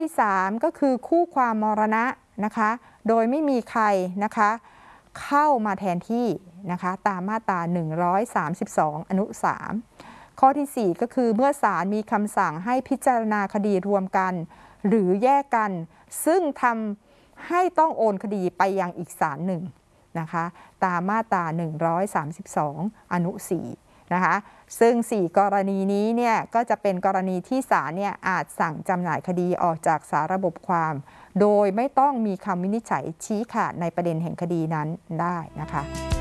ที่3ก็คือคู่ความมรณะนะคะโดยไม่มีใครนะคะเข้ามาแทนที่นะคะตามมาตรา132อนุ3ข้อที่4ก็คือเมื่อศาลมีคำสั่งให้พิจารณาคดีรวมกันหรือแยกกันซึ่งทำให้ต้องโอนคดีไปยังอีกศาลหนึ่งนะคะตามมาตรา132อนุ4นะคะซึ่ง4กรณีนี้เนี่ยก็จะเป็นกรณีที่ศาลเนี่ยอาจสั่งจำหน่ายคดีออกจากสาระบบความโดยไม่ต้องมีคำวินิจฉัยชี้ขาดในประเด็นแห่งคดีนั้นได้นะคะ